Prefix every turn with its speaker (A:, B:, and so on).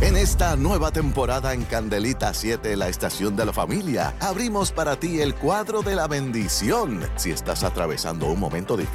A: En esta nueva temporada en Candelita 7, la estación de la familia, abrimos para ti el cuadro de la bendición. Si estás atravesando un momento difícil,